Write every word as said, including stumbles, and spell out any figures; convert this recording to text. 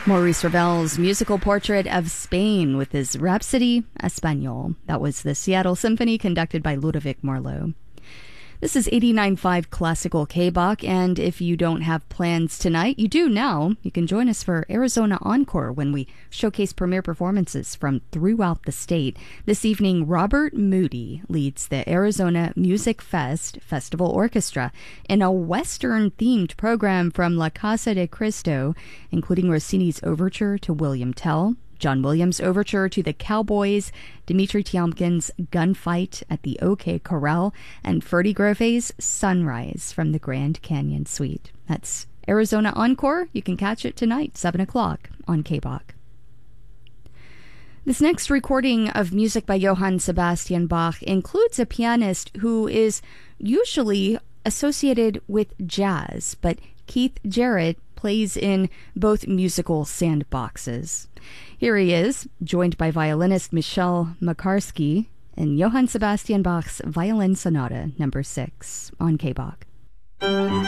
Maurice Ravel's musical portrait of Spain with his Rhapsody Español. That was the Seattle Symphony conducted by Ludovic Marleau. This is eighty-nine point five Classical K-Bach, and if you don't have plans tonight, you do now. You can join us for Arizona Encore when we showcase premiere performances from throughout the state. This evening, Robert Moody leads the Arizona Music Fest Festival Orchestra in a Western-themed program from La Casa de Cristo, including Rossini's Overture to William Tell, John Williams' Overture to the Cowboys, Dmitri Tiomkin's Gunfight at the OK Corral, and Ferdy Grove's Sunrise from the Grand Canyon Suite. That's Arizona Encore. You can catch it tonight, seven o'clock on K-Bach. This next recording of music by Johann Sebastian Bach includes a pianist who is usually associated with jazz, but Keith Jarrett plays in both musical sandboxes. Here he is, joined by violinist Michel Makarski in Johann Sebastian Bach's Violin Sonata number six on K-Bach.